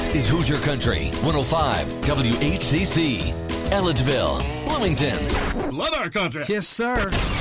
This is Hoosier Country 105 WHCC. Ellettsville, Bloomington. Love our country. Yes, sir.